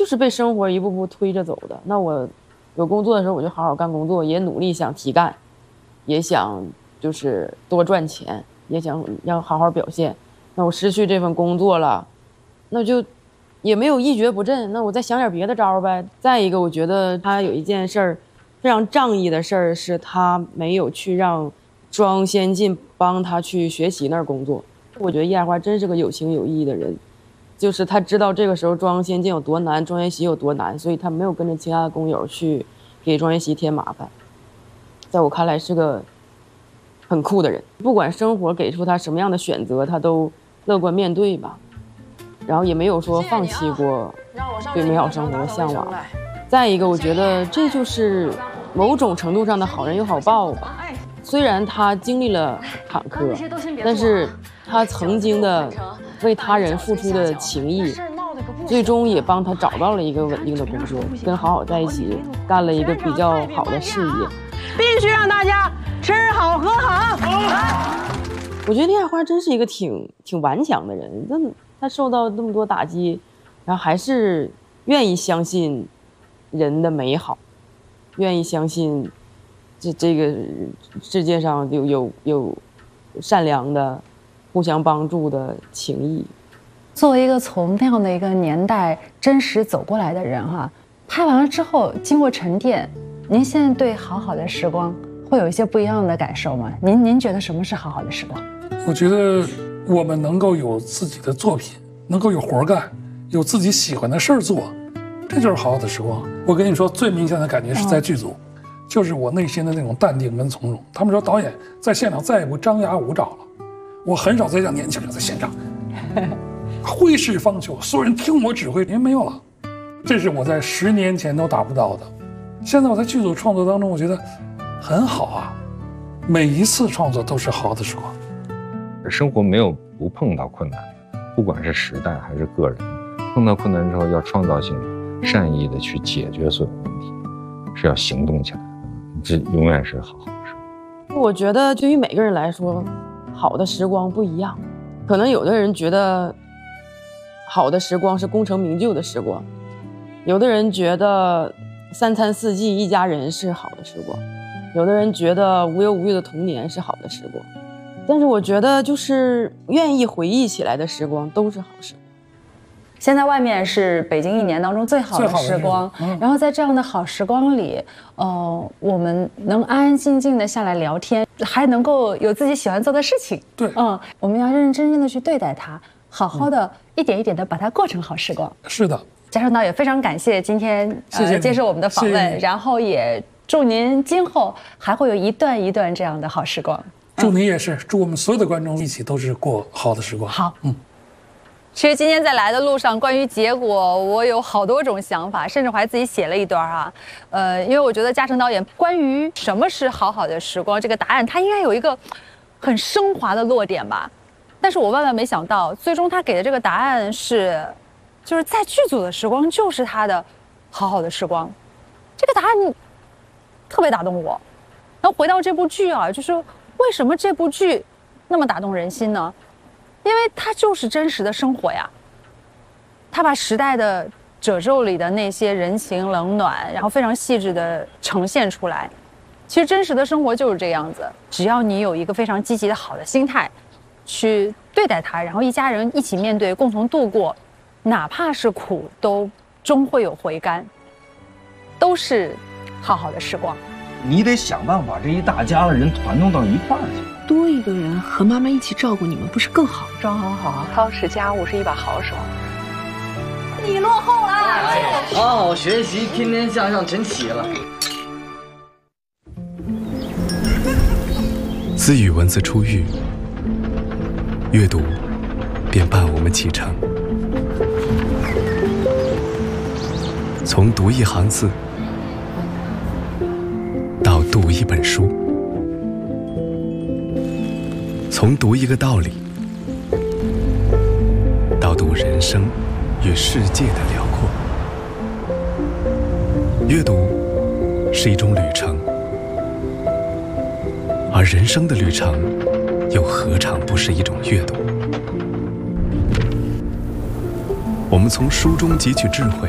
就是被生活一步步推着走的。那我有工作的时候，我就好好干工作，也努力想提干，也想就是多赚钱，也想要好好表现。那我失去这份工作了，那就也没有一蹶不振，那我再想点别的招呗。再一个，我觉得他有一件事儿非常仗义的事儿，是他没有去让庄先进帮他去学习那儿工作。我觉得叶爱花真是个有情有义的人，就是他知道这个时候庄先进有多难，庄元熙有多难，所以他没有跟着其他的工友去给庄元熙添麻烦。在我看来是个很酷的人，不管生活给出他什么样的选择，他都乐观面对吧，然后也没有说放弃过对美好生活的向往。再一个，我觉得这就是某种程度上的好人有好报吧。虽然他经历了坎坷，但是他曾经的为他人付出的情谊，最终也帮他找到了一个稳定的工作，跟好好在一起干了一个比较好的事业。 必须让大家吃好喝好。 我觉得李爱花真是一个挺顽强的人，他受到那么多打击，然后还是愿意相信人的美好，愿意相信这个世界上有善良的、互相帮助的情谊。 作为一个从那样的一个年代真实走过来的人哈，拍完了之后经过沉淀，您现在对好好的时光会有一些不一样的感受吗？您觉得什么是好好的时光？ 我觉得我们能够有自己的作品，能够有活干，有自己喜欢的事儿做，这就是好好的时光。我跟你说，最明显的感觉是在剧组。就是我内心的那种淡定跟从容。他们说导演在现场再也不张牙舞爪了，我很少再让年轻人在现场挥斥方遒，所有人听我指挥，因为没有了，这是我在10年前都达不到的。现在我在剧组创作当中，我觉得很好啊，每一次创作都是好的时光。 生活没有不碰到困难，不管是时代还是个人，碰到困难之后要创造性善意的去解决所有问题，是要行动起来。这永远是好好的时光。 我觉得对于每个人来说，好的时光不一样。可能有的人觉得好的时光是功成名就的时光，有的人觉得3餐4季一家人是好的时光，有的人觉得无忧无虑的童年是好的时光。但是我觉得就是愿意回忆起来的时光都是好时光。 现在外面是北京1年当中最好的时光，然后在这样的好时光里，我们能安安静静的下来聊天，还能够有自己喜欢做的事情。 对， 我们要认认真真的去对待它，好好的一点一点的把它过成好时光。 是的， 嘉诚导演非常感谢今天接受我们的访问，然后也祝您今后还会有一段一段这样的好时光。 祝你也是，祝我们所有的观众一起都是过好的时光。 好，其实今天在来的路上，关于结果，我有好多种想法，甚至我还自己写了一段啊。因为我觉得嘉诚导演关于什么是好好的时光这个答案，他应该有一个很升华的落点吧。但是我万万没想到，最终他给的这个答案是，就是在剧组的时光就是他的好好的时光。这个答案特别打动我。然后回到这部剧啊，就是为什么这部剧那么打动人心呢？因为它就是真实的生活呀，它把时代的褶皱里的那些人情冷暖，然后非常细致的呈现出来。其实真实的生活就是这样子，只要你有一个非常积极的好的心态去对待它，然后一家人一起面对，共同度过，哪怕是苦都终会有回甘，都是好好的时光。 你得想办法把这一大家的人团弄到一块儿去。 多一个人和妈妈一起照顾你们，不是更好？ 庄好，操持家务是一把好手。 你落后了， 好好学习，天天向上，真齐了。 自与文字初遇，阅读便伴我们启程。从读一行字到读一本书，从读一个道理到读人生与世界的辽阔。阅读是一种旅程，而人生的旅程又何尝不是一种阅读？我们从书中汲取智慧，